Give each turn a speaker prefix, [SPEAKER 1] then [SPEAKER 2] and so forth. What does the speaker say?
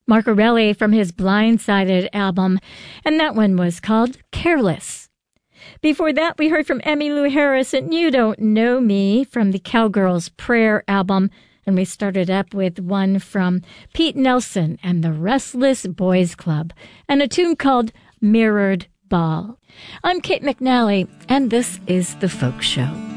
[SPEAKER 1] Marcarelli from his Blindsided album, and that one was called Careless. Before that, we heard from Emmylou Harris and You Don't Know Me from the Cowgirls Prayer album, and we started up with one from Pete Nelson and the Restless Boys Club, and a tune called Mirrored Ball. I'm Kate McNally, and this is The Folk Show.